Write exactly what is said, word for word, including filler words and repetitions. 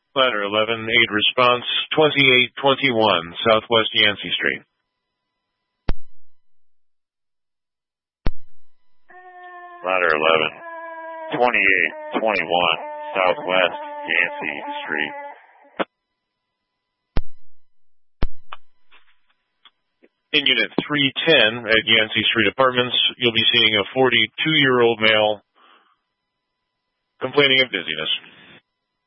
Ladder eleven, aid response, twenty-eight twenty-one Southwest Yancey Street. Ladder eleven, twenty-eight twenty-one Southwest Yancey Street. In Unit three ten at Yancey Street Apartments, you'll be seeing a forty-two-year-old male complaining of dizziness.